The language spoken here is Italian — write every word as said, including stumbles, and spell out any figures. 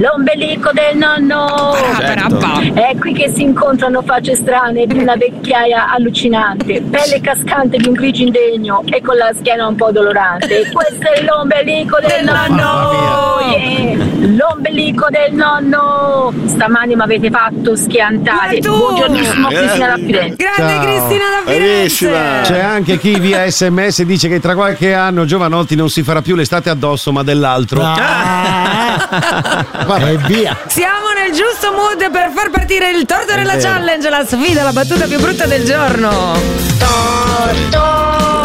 l'ombelico del nonno. Certo. È qui che si incontrano facce strane di una vecchiaia allucinante, pelle cascante di un grigio indegno e con la schiena un po' dolorante. Questo è l'ombelico del nonno. Yeah. L'ombelico del nonno. Stamani mi avete fatto schiantare. Buongiornissimo, Cristina da Firenze. Grande Ciao. Cristina da Firenze. C'è anche chi via sms dice che tra qualche anno Giovanotti non si farà più l'estate addosso ma dell'altro. E via. Siamo nel giusto mood per far partire il Tortorella Challenge, la sfida, la battuta più brutta del giorno. Tortorella